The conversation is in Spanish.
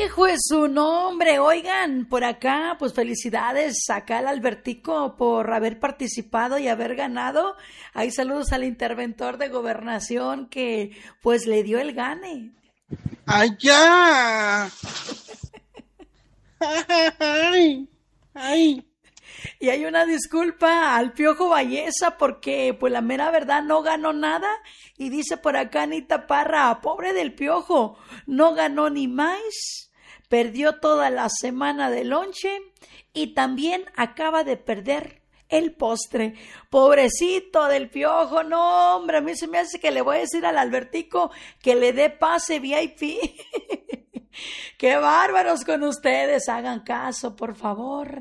Hijo de su nombre, oigan, por acá, pues felicidades acá al Albertico por haber participado y haber ganado. Hay saludos al interventor de gobernación que pues le dio el gane. ¡Ay, ya! ¡Ay! ¡Ay! Y hay una disculpa al Piojo Valleza porque pues la mera verdad no ganó nada. Y dice por acá Anita Parra, pobre del Piojo, no ganó ni más, perdió toda la semana de lonche y también acaba de perder el postre. Pobrecito del Piojo, no hombre, a mí se me hace que le voy a decir al Albertico que le dé pase VIP. Qué bárbaros con ustedes, hagan caso, por favor.